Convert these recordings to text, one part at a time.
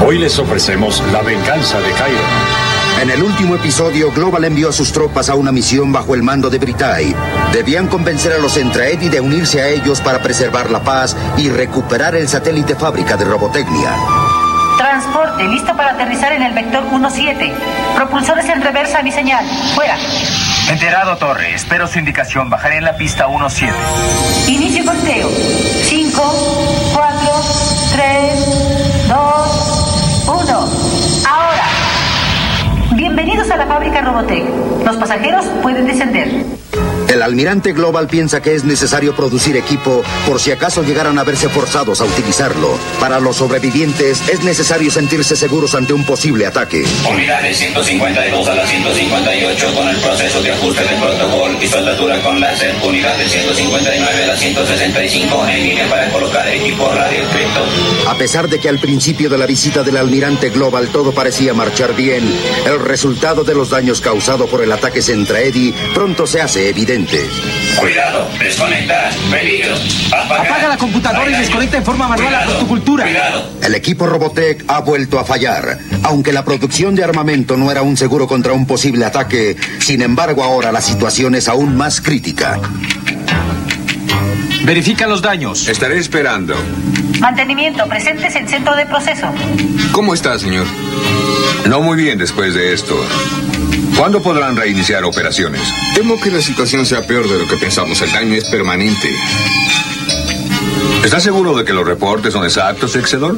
Hoy les ofrecemos la venganza de Cairo. En el último episodio, Global envió a sus tropas a una misión bajo el mando de Britai. Debían convencer a los Entraedi de unirse a ellos para preservar la paz y recuperar el satélite fábrica de Robotecnia. Transporte, listo para aterrizar en el vector 17. Propulsores en reversa a mi señal. Fuera. Enterado, Torre. Espero su indicación. Bajaré en la pista 17. Inicio conteo. 5, 4, 3, 2, 1. Ahora. Bienvenidos a la fábrica Robotech. Los pasajeros pueden descender. El almirante Global piensa que es necesario producir equipo por si acaso llegaran a verse forzados a utilizarlo. Para los sobrevivientes es necesario sentirse seguros ante un posible ataque. Unidades 152 a la 158 con el proceso de ajuste de protocolo y soldadura con láser. Unidades 159 a la 165 en línea para colocar equipo radio cripto. A pesar de que al principio de la visita del almirante Global todo parecía marchar bien, el resultado de los daños causados por el ataque Entraedi pronto se hace evidente. Cuidado, desconecta, peligro. Apaga la computadora y desconecta en forma manual la protocultura. Cuidado. El equipo Robotech ha vuelto a fallar. Aunque la producción de armamento no era un seguro contra un posible ataque, sin embargo ahora la situación es aún más crítica. Verifica los daños. Estaré esperando. Mantenimiento, presentes en centro de proceso. ¿Cómo está, señor? No muy bien después de esto. ¿Cuándo podrán reiniciar operaciones? Temo que la situación sea peor de lo que pensamos. El daño es permanente. ¿Está seguro de que los reportes son exactos, Excedor?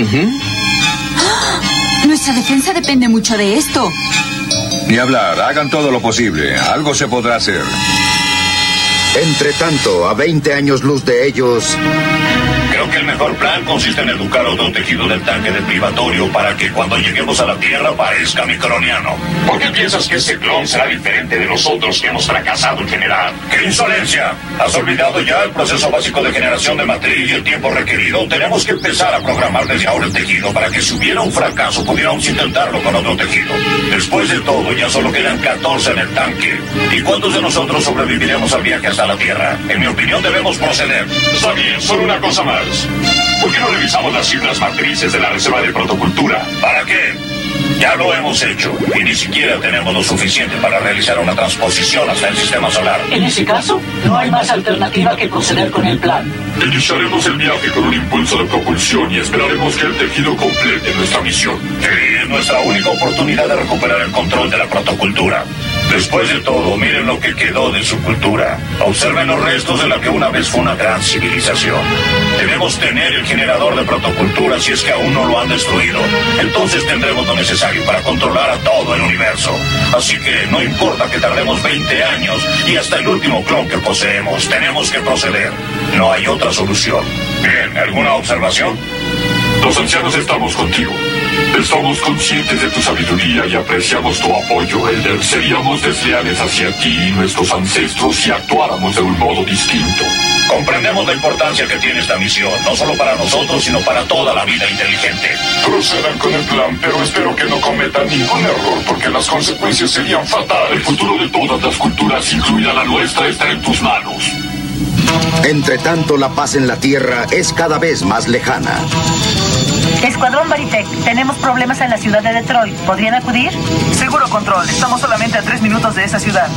Nuestra defensa depende mucho de esto. Ni hablar, hagan todo lo posible. Algo se podrá hacer. Entre tanto, a 20 años luz de ellos... Creo que el mejor plan consiste en educar a otro tejido del tanque del privatorio para que cuando lleguemos a la Tierra parezca microniano. ¿Por qué piensas que ese clon será diferente de nosotros que hemos fracasado en general? ¡Qué insolencia! ¿Has olvidado ya el proceso básico de generación de matriz y el tiempo requerido? Tenemos que empezar a programar desde ahora el tejido para que si hubiera un fracaso pudiéramos intentarlo con otro tejido. Después de todo, ya solo quedan 14 en el tanque. ¿Y cuántos de nosotros sobreviviremos al viaje hasta la Tierra? En mi opinión debemos proceder. Está bien, solo una cosa más. ¿Por qué no revisamos las cifras matrices de la reserva de protocultura? ¿Para qué? Ya lo hemos hecho y ni siquiera tenemos lo suficiente para realizar una transposición hasta el sistema solar. En ese caso, no hay más alternativa que proceder con el plan. Iniciaremos el viaje con un impulso de propulsión y esperaremos que el tejido complete nuestra misión. Sí, es nuestra única oportunidad de recuperar el control de la protocultura. Después de todo, miren lo que quedó de su cultura. Observen los restos de la que una vez fue una gran civilización. Debemos tener el generador de protocultura si es que aún no lo han destruido. Entonces tendremos lo necesario para controlar a todo el universo. Así que no importa que tardemos 20 años y hasta el último clon que poseemos, tenemos que proceder. No hay otra solución. Bien, ¿alguna observación? Los ancianos estamos contigo. Estamos conscientes de tu sabiduría y apreciamos tu apoyo, Elder. Seríamos desleales hacia ti y nuestros ancestros si actuáramos de un modo distinto. Comprendemos la importancia que tiene esta misión, no solo para nosotros, sino para toda la vida inteligente. Procedan con el plan, pero espero que no cometan ningún error, porque las consecuencias serían fatales. El futuro de todas las culturas, incluida la nuestra, está en tus manos. Entre tanto, la paz en la Tierra es cada vez más lejana. Escuadrón Baritech, tenemos problemas en la ciudad de Detroit. ¿Podrían acudir? Seguro, Control. Estamos solamente a 3 minutos de esa ciudad.